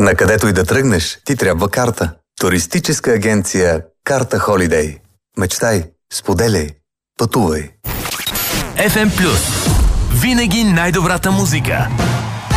На където и да тръгнеш, ти трябва карта. Туристическа агенция Карта Холидей. Мечтай, споделяй, пътувай. FM Plus. Винаги най-добрата музика.